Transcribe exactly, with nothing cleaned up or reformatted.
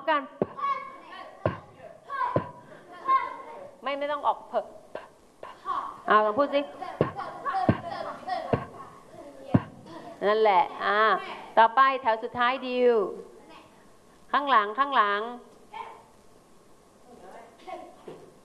กันไม่ไม่ต้องออกเพอเอาลองพูดสินั่นแหละอ่าต่อไปแถวสุดท้ายดิวข้างหลังข้างหลัง